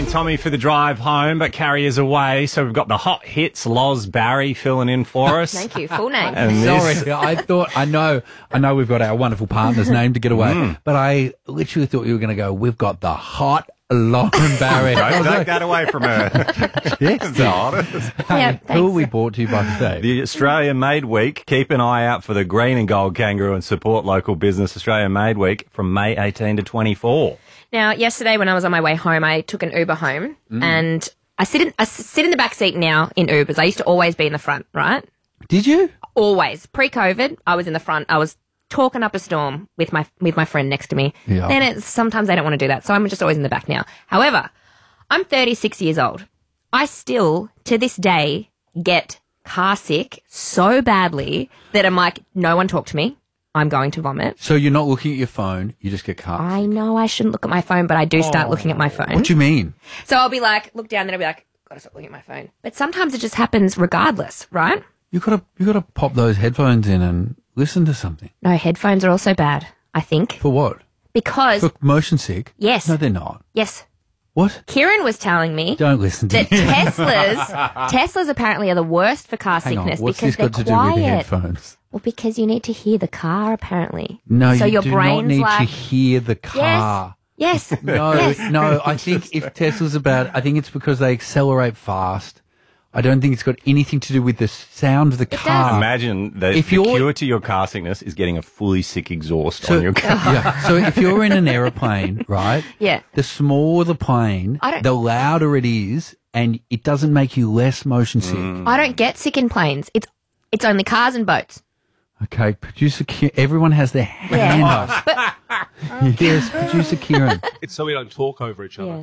Tommy for the drive home, but Carrie is away. So we've got the hot hits, Loz Barry filling in for us. Thank you. Full name. And Sorry, I know we've got our wonderful partner's name to get away, but I literally thought you were going to go, we've got the hot Lauren Barry. Don't take that away from her. Yes, Yeah, who are thanks. we brought to you by today? The Australia Made Week. Keep an eye out for the green and gold kangaroo and support local business. Australia Made Week from May 18 to 24. Now, yesterday when I was on my way home, I took an Uber home, and I sit in the back seat now in Ubers. I used to always be in the front, right? Did you? Always. Pre-COVID, I was in the front. I was talking up a storm with my friend next to me. Yeah. Then sometimes they don't want to do that, so I'm just always in the back now. However, I'm 36 years old. I still, to this day, get car sick so badly that I'm like, no one talk to me. I'm going to vomit. So you're not looking at your phone, you just get car. I know I shouldn't look at my phone, but I do start looking at my phone. What do you mean? So I'll be like, look down, then I'll be like, gotta stop looking at my phone. But sometimes it just happens regardless, right? You gotta pop those headphones in and listen to something. No, headphones are also bad, I think. For what? Because, For motion sick? yes, No, they're not. yes. What? Kieran was telling me Don't listen to that me. Teslas apparently are the worst for car Hang on, sickness what's because this got they're to do with the quiet. headphones? Well, because you need to hear the car apparently. No, so you your do not brain's need like, to hear the car. Yes. No, Yes. no. I think if Tesla's about, I think it's because they accelerate fast. I don't think it's got anything to do with the sound of the car. Imagine that If the you're- cure to your car sickness is getting a fully sick exhaust So- on your car. Yeah. So if you're in an aeroplane, right? Yeah. The smaller the plane, I don't- the louder it is, and it doesn't make you less motion sick. I don't get sick in planes. It's only cars and boats. Okay, producer Kieran, everyone has their hand up. Yes, producer Kieran. It's so we don't talk over each other.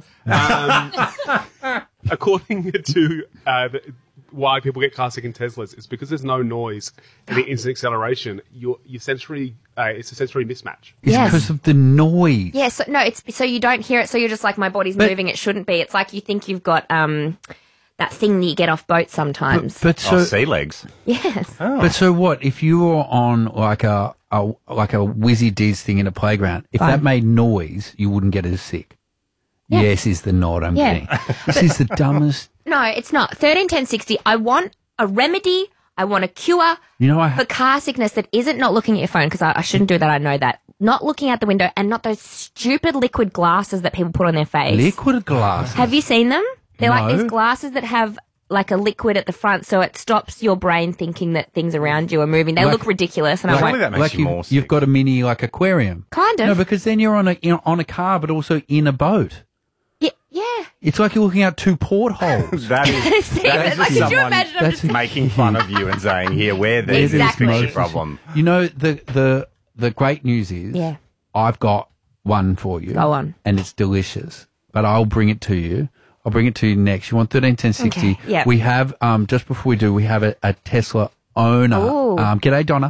Yes. According to why people get car sick in Teslas, it's because there's no noise and the instant acceleration. Your sensory, it's a sensory mismatch. It's Yes. because of the noise. Yeah, so no, it's so you don't hear it, so you're just like, my body's moving, it shouldn't be. It's like you think you've got that thing that you get off boats sometimes. But so, Sea legs. Yes. but so what? If you were on like a whizzy diz thing in a playground, if that made noise, you wouldn't get as sick. Yeah. Yes, is the nod I'm Yeah. getting. This is the dumbest. No, it's not. 13, 10, 60, I want a remedy, I want a cure You know, for car sickness that isn't not looking at your phone, because I shouldn't do that, I know that. Not looking out the window and not those stupid liquid glasses that people put on their face. liquid glass. Have you seen them? They're like No. these glasses that have like a liquid at the front, so it stops your brain thinking that things around you are moving. They Like- look ridiculous, and I Surely won't. that makes Like you more sick. you've got a mini like aquarium. Kind of. No, because then you're on a car, but also in a boat. Yeah. It's like you're looking out two portholes. That is, See, that is like, could you someone imagine? I'm that's just making fun of you and saying, here, wear this, Exactly. fix your problem. You know, the great news is Yeah. I've got one for you. Go on. And it's delicious. But I'll bring it to you. I'll bring it to you next. You want 13, 10, 60. Okay, yeah. We have, just before we do, we have a Tesla owner. Ooh. G'day, Donna.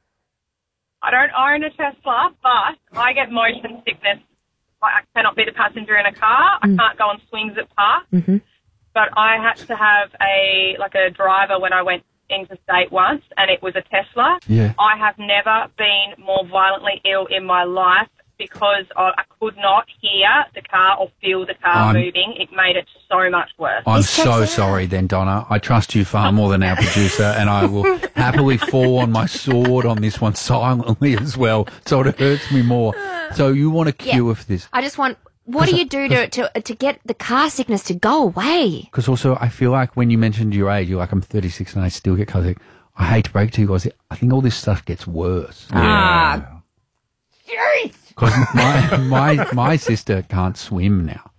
I don't own a Tesla, but I get motion sickness. Like, I cannot be the passenger in a car. I can't go on swings at parks. But I had to have a driver when I went interstate once, and it was a Tesla. Yeah. I have never been more violently ill in my life because I could not hear the car or feel the car moving. It made it so much worse. I'm This checks so out. sorry then, Donna. I trust you far more than our producer, and I will happily fall on my sword on this one silently as well, so it hurts me more. So you want a cure for this? I just want. What do you do to get the car sickness to go away? Because also, I feel like when you mentioned your age, you're like, I'm 36 and I still get car sick. I hate to break it to you guys, I think all this stuff gets worse. Ah, Because my sister can't swim now.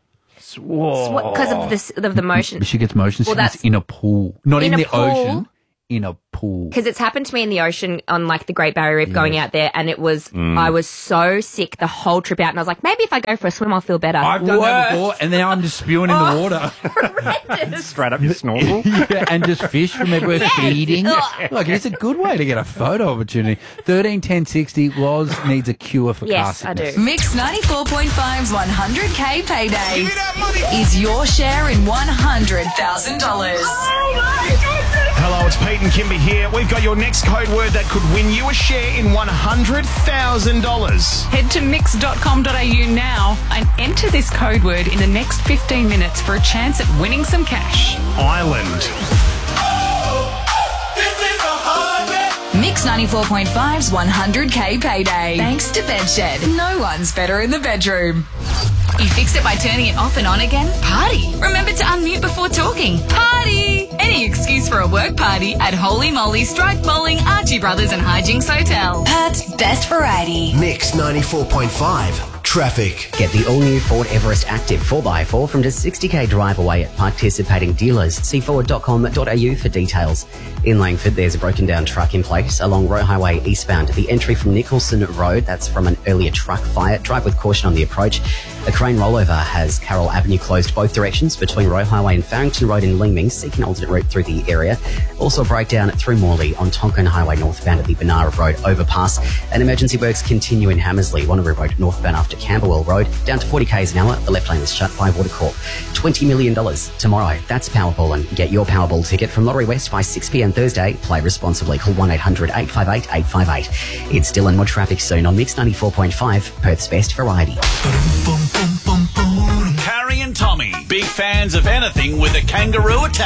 because of the motion. She gets motion Well, sickness that's- in a pool. Not in In a the pool? ocean, in a pool. Because it's happened to me in the ocean on like the Great Barrier Reef going out there, and it was I was so sick the whole trip out, and I was like, maybe if I go for a swim, I'll feel better. I've done that before, and now I'm just spewing in the water. Straight up your snorkel. Yeah, and just fish from everywhere feeding. Ugh. Look, it's a good way to get a photo opportunity. 13, 10, 60, Loz needs a cure for car Yes, I sickness. do. Mix 94.5's 100K payday is your share in $100,000. Hello, it's Pete and Kimber here. We've got your next code word that could win you a share in $100,000. Head to mix.com.au now and enter this code word in the next 15 minutes for a chance at winning some cash. Island. Mix 94.5's 100K payday. Thanks to Bedshed. No one's better in the bedroom. You fixed it by turning it off and on again? Party. Remember to unmute before talking. Party. Any excuse for a work party at Holy Moly, Strike Bowling, Archie Brothers and Hijinks Hotel. Perth's best variety. Mix 94.5. Traffic. Get the all-new Ford Everest Active 4x4 from just 60k drive away at participating dealers. See Ford.com.au for details. In Langford, there's a broken down truck in place along Roe Highway eastbound. The entry from Nicholson Road, that's from an earlier truck fire. Drive with caution on the approach. A crane rollover has Carroll Avenue closed both directions between Roe Highway and Farrington Road in Lingming. Seek an alternate route through the area. Also a breakdown through Morley on Tonkin Highway northbound at the Benara Road overpass. And emergency works continue in Hammersley, Wanneroo Road northbound after Camberwell Road, down to 40 k's an hour. The left lane is shut by Watercorp. $20 million tomorrow. That's Powerball, and get your Powerball ticket from Lottery West by 6 p.m. Thursday. Play responsibly. Call 1-800-858-858. It's still in more traffic soon on Mix 94.5, Perth's best variety. Carrie and Tommy, big fans of anything with a kangaroo attack.